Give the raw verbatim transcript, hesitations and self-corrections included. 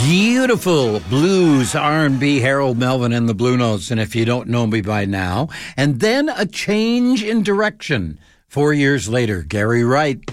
Beautiful blues, R and B, Harold Melvin and the Blue Notes, and if you don't know me by now. And then a change in direction. Four years later, Gary Wright.